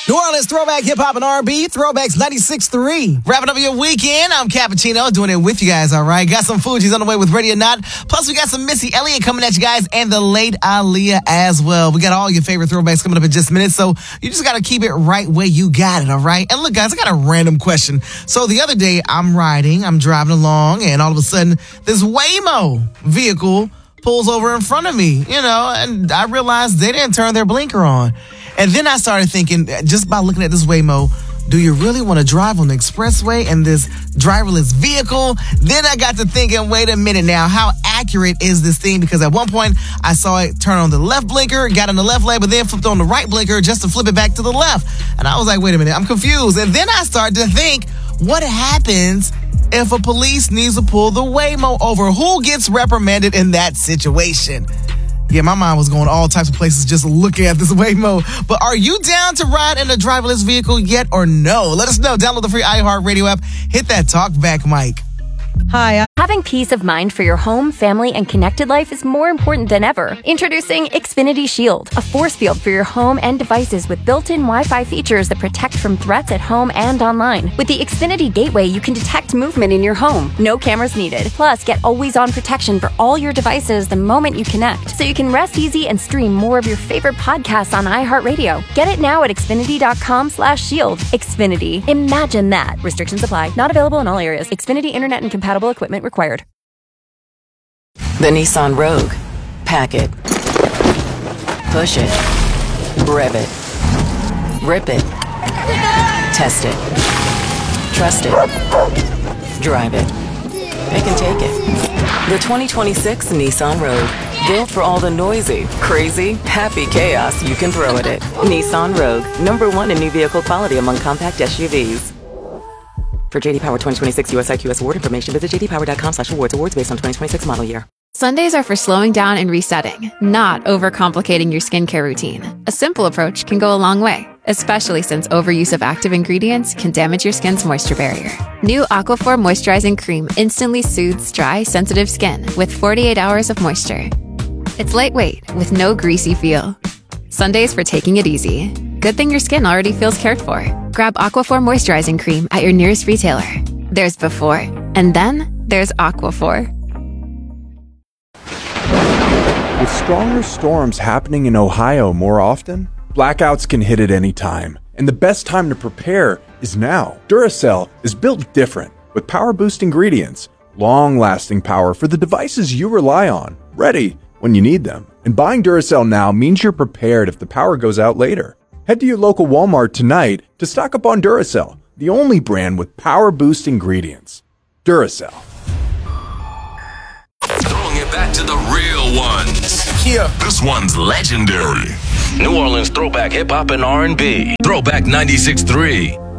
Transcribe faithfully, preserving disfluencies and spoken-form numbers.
New Orleans Throwback Hip Hop and R and B, Throwbacks ninety-six point three. Wrapping up your weekend, I'm Cappuccino, doing it with you guys, all right? Got some Fugees on the way with Ready or Not. Plus, we got some Missy Elliott coming at you guys and the late Aaliyah as well. We got all your favorite throwbacks coming up in just a minute, so you just got to keep it right where you got it, all right? And look, guys, I got a random question. So the other day, I'm riding, I'm driving along, and all of a sudden, this Waymo vehicle pulls over in front of me, you know, and I realized they didn't turn their blinker on. And then I started thinking, just by looking at this Waymo, do you really want to drive on the expressway in this driverless vehicle? Then I got to thinking, wait a minute now, how accurate is this thing? Because at one point, I saw it turn on the left blinker, got in the left lane, but then flipped on the right blinker just to flip it back to the left. And I was like, wait a minute, I'm confused. And then I started to think, what happens if a police needs to pull the Waymo over? Who gets reprimanded in that situation? Yeah, my mind was going all types of places just looking at this Waymo. But are you down to ride in a driverless vehicle yet or no? Let us know. Download the free iHeartRadio app. Hit that talk back mic. Hi. Having peace of mind for your home, family, and connected life is more important than ever. Introducing Xfinity Shield, a force field for your home and devices with built-in Wi-Fi features that protect from threats at home and online. With the Xfinity Gateway, you can detect movement in your home. No cameras needed. Plus, get always-on protection for all your devices the moment you connect, so you can rest easy and stream more of your favorite podcasts on iHeartRadio. Get it now at Xfinity.com slash shield. Xfinity. Imagine that. Restrictions apply. Not available in all areas. Xfinity Internet and compatible equipment required. The Nissan Rogue. Pack it. Push it. Rev it. Rip it. Test it. Trust it. Drive it. It can take it. The twenty twenty-six Nissan Rogue. Built for all the noisy, crazy, happy chaos you can throw at it. Nissan Rogue. Number one in new vehicle quality among compact S U Vs. For J D Power twenty twenty-six U S I Q S award information, visit jdpower.com slash awards. Awards based on twenty twenty-six model year. Sundays are for slowing down and resetting, not overcomplicating your skincare routine. A simple approach can go a long way, especially since overuse of active ingredients can damage your skin's moisture barrier. New Aquaphor Moisturizing Cream instantly soothes dry, sensitive skin with forty-eight hours of moisture. It's lightweight with no greasy feel. Sundays for taking it easy. Good thing your skin already feels cared for. Grab Aquaphor Moisturizing Cream at your nearest retailer. There's before, and then there's Aquaphor. With stronger storms happening in Ohio more often, blackouts can hit at any time, and the best time to prepare is now. Duracell is built different, with power-boost ingredients, long-lasting power for the devices you rely on, ready when you need them. And buying Duracell now means you're prepared if the power goes out later. Head to your local Walmart tonight to stock up on Duracell, the only brand with power-boost ingredients. Duracell. Throwing it back to the real ones. Yeah. This one's legendary. New Orleans Throwback Hip Hop and R and B. Throwback ninety-six point three.